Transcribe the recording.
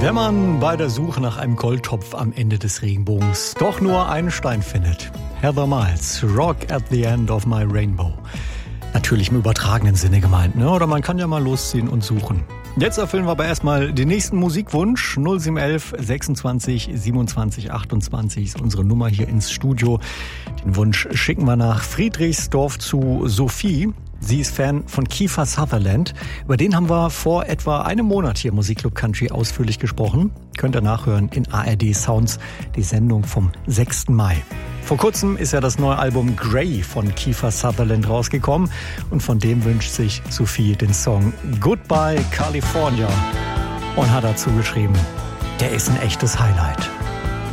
Wenn man bei der Suche nach einem Goldtopf am Ende des Regenbogens doch nur einen Stein findet. Heather Miles, Rock at the End of My Rainbow. Natürlich im übertragenen Sinne gemeint, ne? Oder man kann ja mal losziehen und suchen. Jetzt erfüllen wir aber erstmal den nächsten Musikwunsch. 0711 26 27 28 ist unsere Nummer hier ins Studio. Den Wunsch schicken wir nach Friedrichsdorf zu Sophie. Sie ist Fan von Kiefer Sutherland. Über den haben wir vor etwa einem Monat hier im Musikclub Country ausführlich gesprochen. Könnt ihr nachhören in ARD Sounds, die Sendung vom 6. Mai. Vor kurzem ist ja das neue Album Grey von Kiefer Sutherland rausgekommen. Und von dem wünscht sich Sophie den Song Goodbye California. Und hat dazu geschrieben, der ist ein echtes Highlight.